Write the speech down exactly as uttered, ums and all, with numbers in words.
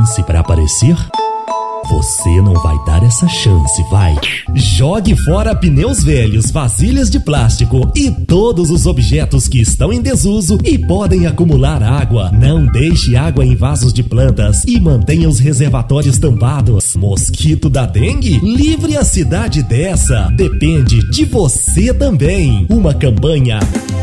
chance para aparecer? Você não vai dar essa chance, vai. Jogue fora pneus velhos, vasilhas de plástico e todos os objetos que estão em desuso e podem acumular água. Não deixe água em vasos de plantas e mantenha os reservatórios tampados. Mosquito da dengue? Livre a cidade dessa. Depende de você também. Uma campanha